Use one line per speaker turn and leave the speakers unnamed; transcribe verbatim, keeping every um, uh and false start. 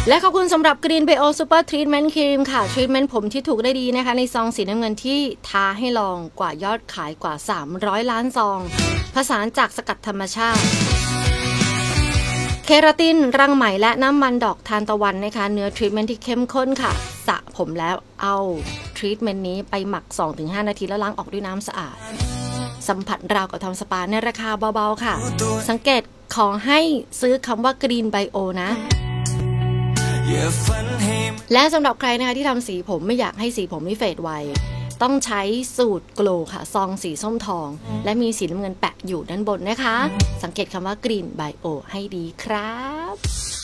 และขอบคุณสำหรับ Green Bio Super Treatment Cream ค่ะ ทรีทเมนต์ผมที่ถูกได้ดีนะคะในซองสีน้ำเงินที่ท้าให้ลองกว่ายอดขายกว่าสามร้อยล้านซองผสานจากสกัดธรรมชาติเคราตินรังไหมและน้ำมันดอกทานตะวันนะคะเนื้อทรีทเมนต์ที่เข้มข้นค่ะสระผมแล้วเอาทรีทเมนต์นี้ไปหมัก สองถึงห้า นาทีแล้วล้างออกด้วยน้ำสะอาดสัมผัสราวกับทำสปาในราคาเบาๆค่ะสังเกตขอให้ซื้อคำว่า Green Bio นะและสำหรับใครนะคะที่ทำสีผมไม่อยากให้สีผมไม่เฟดไวต้องใช้สูตรโกลค่ะซองสีส้มทองและมีสีน้ำเงินแปะอยู่ด้านบนนะคะสังเกตคำว่า Green Bio ให้ดีครับ